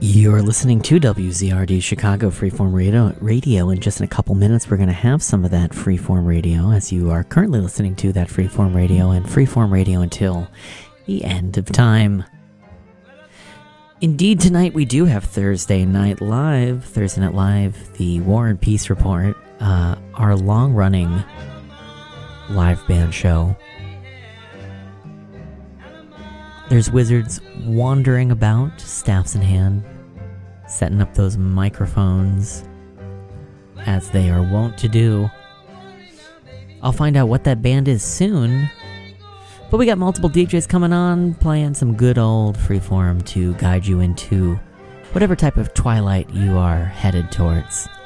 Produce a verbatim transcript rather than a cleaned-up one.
You're listening to W Z R D Chicago Freeform Radio. Radio. In just in a couple minutes, we're going to have some of that Freeform Radio, as you are currently listening to that Freeform Radio, and Freeform Radio until the end of time. Indeed, tonight we do have Thursday Night Live. Thursday Night Live, the War and Peace Report, uh, our long-running live band show. There's wizards wandering about, staffs in hand, setting up those microphones, as they are wont to do. I'll find out what that band is soon, but we got multiple D Js coming on, playing some good old freeform to guide you into whatever type of twilight you are headed towards.